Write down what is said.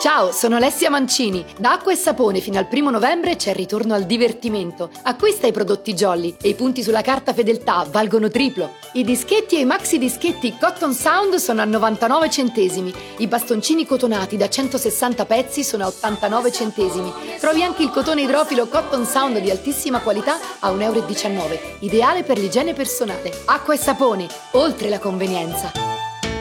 Ciao, sono Alessia Mancini. Da Acqua e Sapone fino al 1° novembre c'è il ritorno al divertimento. Acquista i prodotti Jolly e i punti sulla carta fedeltà valgono triplo. I dischetti e i maxi dischetti Cotton Sound sono a 99 centesimi. I bastoncini cotonati da 160 pezzi sono a 89 centesimi. Trovi anche il cotone idrofilo Cotton Sound di altissima qualità a 1,19 €, ideale per l'igiene personale. Acqua e Sapone, oltre la convenienza.